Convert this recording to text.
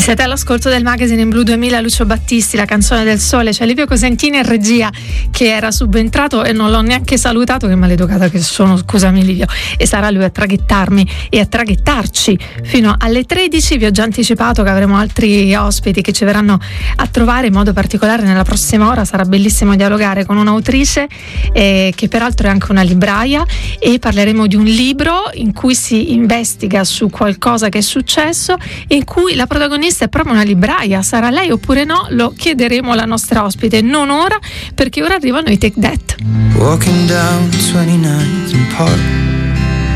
Siete all'ascolto del Magazine in Blu 2000, Lucio Battisti, La canzone del sole. C'è Livio Cosentini in regia che era subentrato e non l'ho neanche salutato, che maleducata che sono, scusami Livio, e sarà lui a traghettarmi e a traghettarci fino alle 13. Vi ho già anticipato che avremo altri ospiti che ci verranno a trovare, in modo particolare nella prossima ora sarà bellissimo dialogare con un'autrice che peraltro è anche una libraia, e parleremo di un libro in cui si investiga su qualcosa che è successo, in cui la protagonista è proprio una libraia. Sarà lei oppure no? Lo chiederemo alla nostra ospite, non ora, perché ora arrivano i Take That. Walking down 29th and Park,